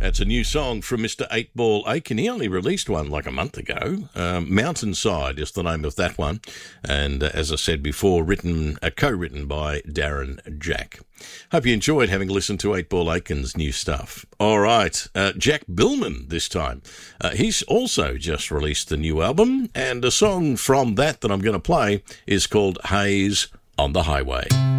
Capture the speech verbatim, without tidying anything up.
That's a new song from Mister eight Ball Aiken. He only released one like a month ago. Um, Mountainside is the name of that one. And uh, as I said before, written, uh, co-written by Darren Jack. Hope you enjoyed having listened to eight Ball Aiken's new stuff. All right, uh, Jack Billman this time. Uh, he's also just released the new album, and a song from that that I'm going to play is called Haze on the Highway.